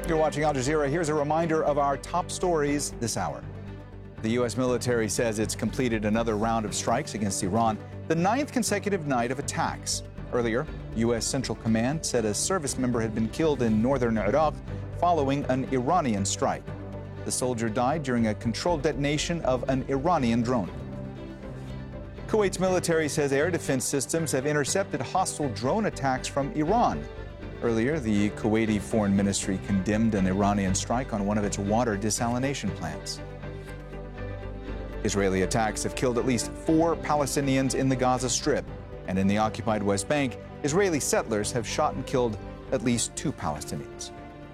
You're watching Al Jazeera. Here's a reminder of our top stories this hour. The U.S. military says it's completed another round of strikes against Iran, the 9th consecutive night of attacks. Earlier, U.S. Central Command said a service member had been killed in northern Iraq following an Iranian strike. The soldier died during a controlled detonation of an Iranian drone. Kuwait's military says air defense systems have intercepted hostile drone attacks from Iran. Earlier, the Kuwaiti Foreign Ministry condemned an Iranian strike on one of its water desalination plants. Israeli attacks have killed at least 4 Palestinians in the Gaza Strip, and in the occupied West Bank, Israeli settlers have shot and killed at least 2 Palestinians.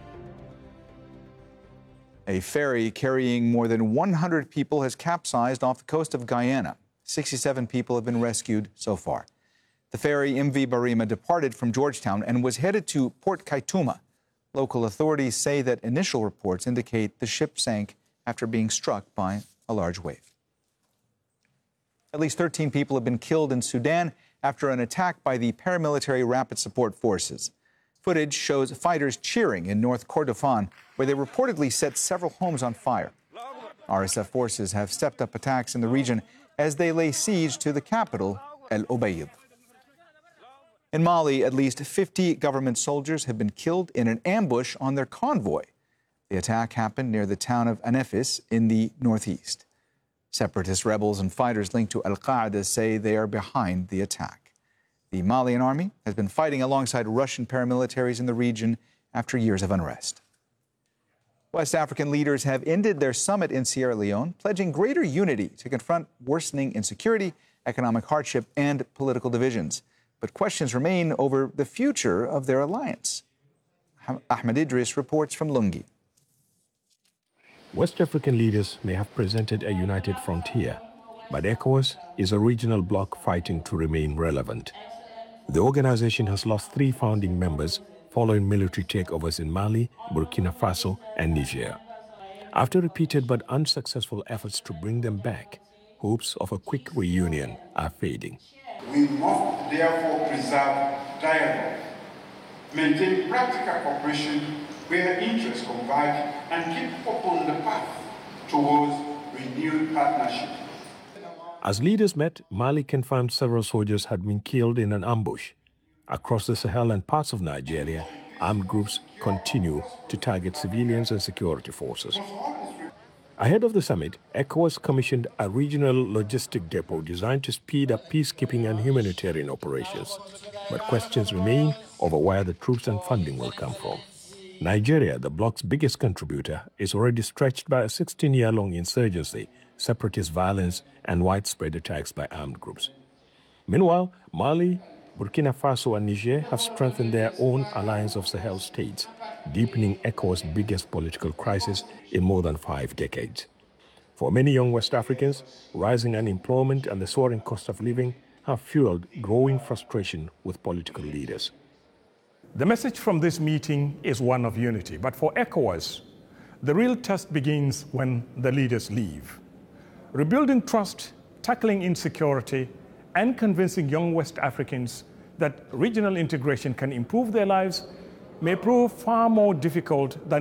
A ferry carrying more than 100 people has capsized off the coast of Guyana. 67 people have been rescued so far. The ferry MV Barima departed from Georgetown and was headed to Port Kaituma. Local authorities say that initial reports indicate the ship sank after being struck by a large wave. At least 13 people have been killed in Sudan after an attack by the paramilitary Rapid Support Forces. Footage shows fighters cheering in North Kordofan, where they reportedly set several homes on fire. RSF forces have stepped up attacks in the region as they lay siege to the capital, El Obeid. In Mali, at least 50 government soldiers have been killed in an ambush on their convoy. The attack happened near the town of Anefis in the northeast. Separatist rebels and fighters linked to Al-Qaeda say they are behind the attack. The Malian army has been fighting alongside Russian paramilitaries in the region after years of unrest. West African leaders have ended their summit in Sierra Leone, pledging greater unity to confront worsening insecurity, economic hardship, and political divisions. But questions remain over the future of their alliance. Ahmed Idris reports from Lungi. West African leaders may have presented a united frontier, but ECOWAS is a regional bloc fighting to remain relevant. The organization has lost 3 founding members following military takeovers in Mali, Burkina Faso, and Niger. After repeated but unsuccessful efforts to bring them back, hopes of a quick reunion are fading. We must therefore preserve dialogue, maintain practical cooperation where interests converge, and keep open the path towards renewed partnership. As leaders met, Mali confirmed several soldiers had been killed in an ambush. Across the Sahel and parts of Nigeria, armed groups continue to target civilians and security forces. Ahead of the summit, ECOWAS commissioned a regional logistic depot designed to speed up peacekeeping and humanitarian operations. But questions remain over where the troops and funding will come from. Nigeria, the bloc's biggest contributor, is already stretched by a 16-year-long insurgency, separatist violence, and widespread attacks by armed groups. Meanwhile, Mali, Burkina Faso, and Niger have strengthened their own alliance of Sahel states, deepening ECOWAS' biggest political crisis in more than 5 decades. For many young West Africans, rising unemployment and the soaring cost of living have fueled growing frustration with political leaders. The message from this meeting is one of unity, but for ECOWAS, the real test begins when the leaders leave. Rebuilding trust, tackling insecurity, and convincing young West Africans that regional integration can improve their lives may prove far more difficult than